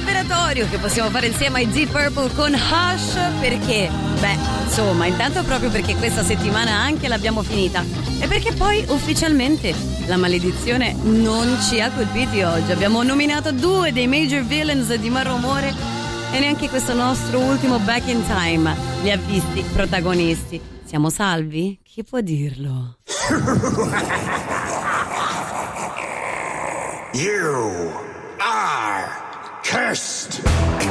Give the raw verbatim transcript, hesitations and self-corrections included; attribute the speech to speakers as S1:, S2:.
S1: liberatorio che possiamo fare insieme ai Deep Purple con Hush. Perché? Beh, insomma, intanto proprio perché questa settimana anche l'abbiamo finita e perché poi ufficialmente la maledizione non ci ha colpiti oggi. Abbiamo nominato due dei major villains di Malrumore e neanche questo nostro ultimo Back in Time li ha visti protagonisti. Siamo salvi? Chi può dirlo?
S2: You are cursed.